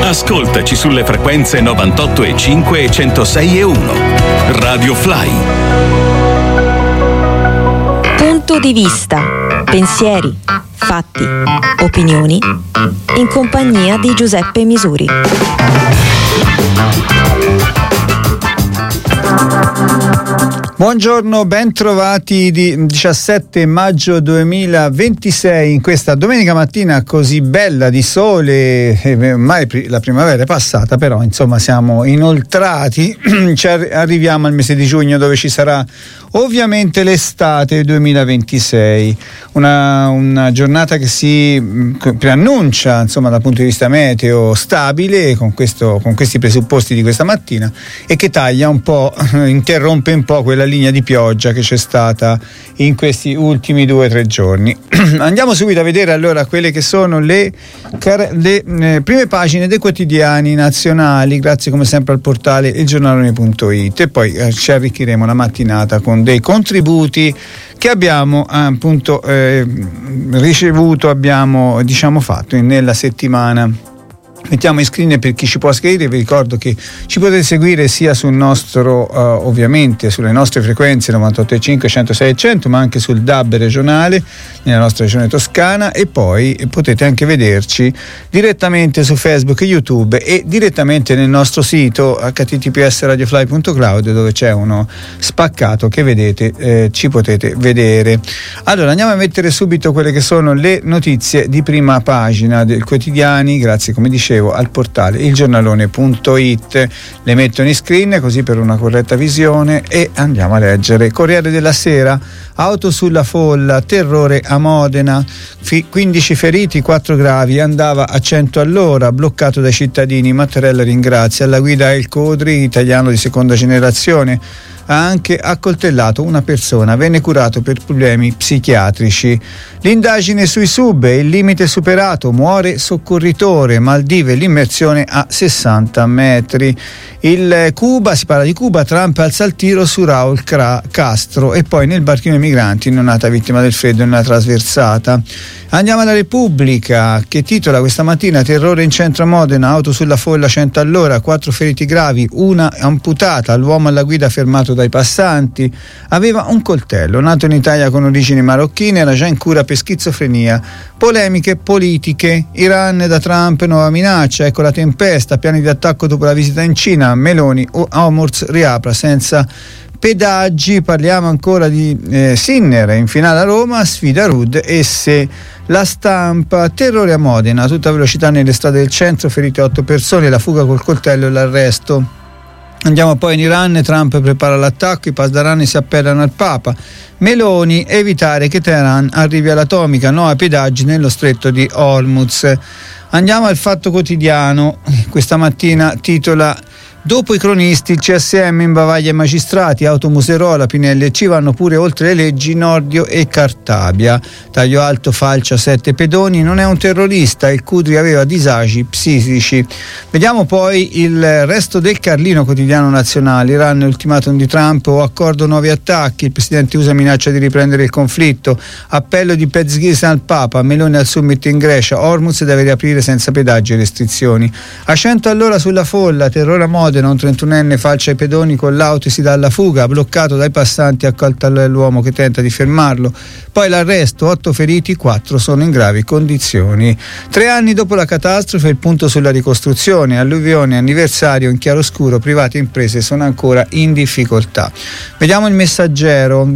Ascoltaci sulle frequenze 98,5 e 106,1. Radio Fly. Punto di vista, pensieri, fatti, opinioni, in compagnia di Giuseppe Misuri. Buongiorno, ben trovati di 17 maggio 2026 in questa domenica mattina così bella di sole. Ormai la primavera è passata, però insomma siamo inoltrati, arriviamo al mese di giugno dove ci sarà ovviamente l'estate 2026, una giornata che si preannuncia insomma dal punto di vista meteo stabile con questi presupposti di questa mattina, e che taglia un po', interrompe un po' quella linea di pioggia che c'è stata in questi ultimi 2 o 3 giorni. Andiamo subito a vedere allora quelle che sono le prime pagine dei quotidiani nazionali, grazie come sempre al portale ilgiornalone.it, e poi ci arricchiremo la mattinata con dei contributi che abbiamo appunto ricevuto, abbiamo fatto nella settimana. Mettiamo in screen per chi ci può scrivere. Vi ricordo che ci potete seguire sia sul nostro ovviamente sulle nostre frequenze 98,5, 106 e 100, ma anche sul DAB regionale nella nostra regione toscana, e poi potete anche vederci direttamente su Facebook e YouTube e direttamente nel nostro sito https://radiofly.cloud, dove c'è uno spaccato che vedete, ci potete vedere. Allora andiamo a mettere subito quelle che sono le notizie di prima pagina dei quotidiani, grazie come dicevo al portale ilgiornalone.it. Le metto in screen così per una corretta visione e andiamo a leggere. Corriere della Sera: auto sulla folla, terrore a Modena, 15 feriti, 4 gravi, andava a 100 all'ora, bloccato dai cittadini. Mattarella ringrazia, alla guida El Codri, italiano di seconda generazione, ha anche accoltellato una persona, venne curato per problemi psichiatrici. L'indagine sui sub, il limite superato, muore soccorritore, Maldive, l'immersione a 60 metri. Si parla di Cuba, Trump alza il tiro su Raul Castro, e poi nel barchino migranti neonata vittima del freddo in una trasversata. Andiamo alla Repubblica, che titola questa mattina: terrore in centro a Modena, auto sulla folla 100 all'ora, 4 feriti gravi, una amputata, l'uomo alla guida fermato dai passanti, aveva un coltello, nato in Italia con origini marocchine, era già in cura per schizofrenia. Polemiche politiche, Iran da Trump, nuova minaccia, ecco la tempesta, piani di attacco dopo la visita in Cina, Meloni, Omurz riapra senza pedaggi. Parliamo ancora di Sinner in finale a Roma, sfida Rudd, e se La Stampa: terrore a Modena, a tutta velocità nelle strade del centro, ferite 8 persone, la fuga col coltello e l'arresto. Andiamo poi in Iran, Trump prepara l'attacco, i pasdarani si appellano al Papa. Meloni: evitare che Teheran arrivi all'atomica, no ai pedaggi nello stretto di Hormuz. Andiamo al Fatto Quotidiano, questa mattina titola: dopo i cronisti, il CSM imbavaglia i magistrati, automuserola, Pinelli ci vanno pure oltre le leggi Nordio e Cartabia. Taglio alto falcia 7 pedoni, non è un terrorista, il Cudri aveva disagi psichici. Vediamo poi il resto del Carlino, quotidiano nazionale. Iran, ultimatum di Trump, o accordo nuovi attacchi, il presidente USA minaccia di riprendere il conflitto, appello di Pezghisa al Papa, Meloni al summit in Grecia, Hormuz deve riaprire senza pedaggi e restrizioni. A 100 all'ora sulla folla, terrore a Modena, un 31enne falcia i pedoni con l'auto e si dà alla fuga, bloccato dai passanti, accolta l'uomo che tenta di fermarlo, poi l'arresto, 8 feriti, 4 sono in gravi condizioni. 3 anni dopo la catastrofe, il punto sulla ricostruzione, alluvione, anniversario in chiaroscuro, privati e imprese sono ancora in difficoltà. Vediamo il Messaggero,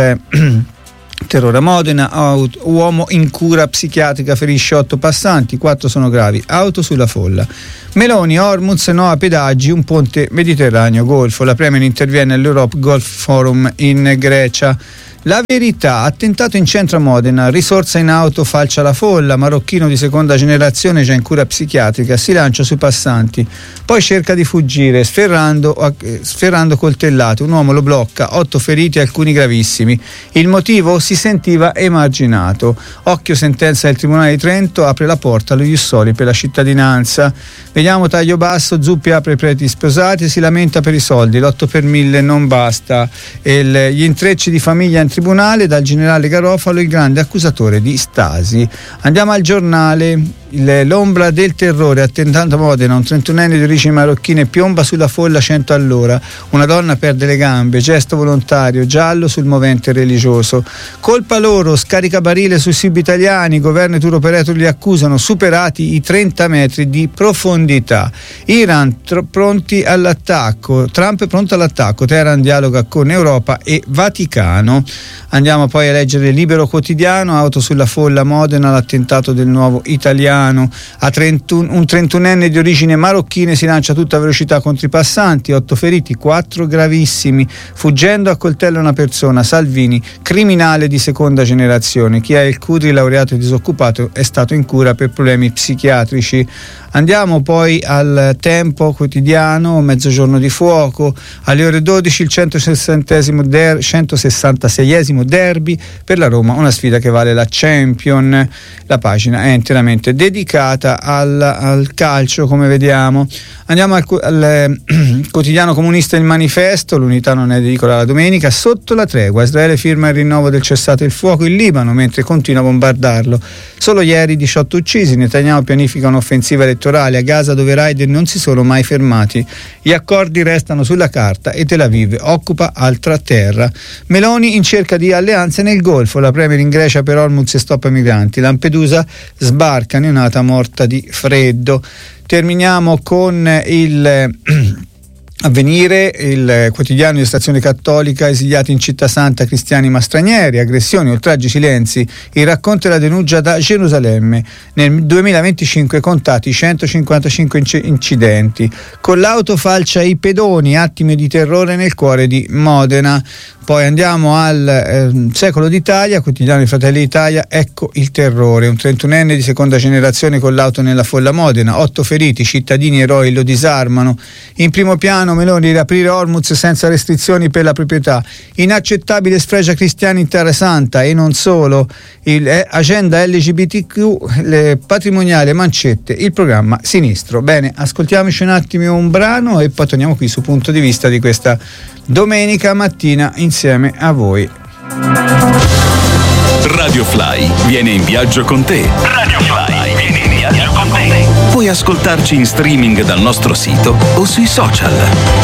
terrore a Modena, uomo in cura psichiatrica ferisce 8 passanti, 4 sono gravi, auto sulla folla. Meloni, Hormuz, no a pedaggi, un ponte Mediterraneo Golfo, la Premier interviene all'Europe Golf Forum in Grecia. La Verità: attentato in centro a Modena, risorsa in auto, falcia la folla, marocchino di seconda generazione già in cura psichiatrica, si lancia sui passanti, poi cerca di fuggire, sferrando coltellate, un uomo lo blocca, 8 feriti, alcuni gravissimi. Il motivo? Si sentiva emarginato. Occhio, sentenza del Tribunale di Trento, apre la porta allo ius soli per la cittadinanza. Vediamo taglio basso, Zuppi apre i preti sposati, si lamenta per i soldi, l'8 per 1000 non basta. Gli intrecci di famiglia in tribunale, dal generale Garofalo il grande accusatore di Stasi. Andiamo al Giornale. L'ombra del terrore, attentando a Modena, un 31enne di origini marocchine piomba sulla folla 100 all'ora, una donna perde le gambe, gesto volontario, giallo sul movente religioso. Colpa loro, scaricabarile sui sub italiani, governo e tour operator li accusano, superati i 30 metri di profondità. Iran pronti all'attacco, Trump è pronto all'attacco, Teheran dialoga con Europa e Vaticano. Andiamo poi a leggere Libero Quotidiano, auto sulla folla Modena, l'attentato del nuovo italiano. Un 31enne di origine marocchine si lancia a tutta velocità contro i passanti, 8 feriti, 4 gravissimi, fuggendo a coltello una persona. Salvini, criminale di seconda generazione. Chi ha il Cutri, laureato e disoccupato, è stato in cura per problemi psichiatrici. Andiamo poi al Tempo Quotidiano, mezzogiorno di fuoco, alle ore 12 il 166esimo derby per la Roma, una sfida che vale la Champion. La pagina è interamente dedicata al calcio, come vediamo. Andiamo al quotidiano comunista Il Manifesto, l'unità non è edicola la domenica, sotto la tregua, Israele firma il rinnovo del cessate il fuoco in Libano mentre continua a bombardarlo. Solo ieri 18 uccisi, Netanyahu pianifica un'offensiva elettorale a Gaza dove i raid non si sono mai fermati. Gli accordi restano sulla carta e Tel Aviv occupa altra terra. Meloni in cerca di alleanze nel Golfo, la premier in Grecia per Hormuz e stop ai migranti. Lampedusa sbarca neonata morta di freddo. Terminiamo con il Avvenire, il quotidiano di Stazione Cattolica, esiliati in Città Santa cristiani ma stranieri, aggressioni, oltraggi, silenzi, il racconto e la denuncia da Gerusalemme. Nel 2025 contati 155 incidenti. Con l'auto falcia i pedoni, attimi di terrore nel cuore di Modena. Poi andiamo al Secolo d'Italia, quotidiano di Fratelli d'Italia, ecco il terrore. Un 31enne di seconda generazione con l'auto nella folla Modena, 8 feriti, cittadini eroi lo disarmano. In primo piano Meloni, riaprire Hormuz senza restrizioni per la proprietà. Inaccettabile sfregia cristiani in Terra Santa e non solo. Agenda LGBTQ, le patrimoniali mancette, il programma sinistro. Bene, ascoltiamoci un attimo un brano e poi torniamo qui su Punto di Vista di questa domenica mattina insieme a voi. Radio Fly viene in viaggio con te. Radio Fly viene in viaggio con te. Puoi ascoltarci in streaming dal nostro sito o sui social.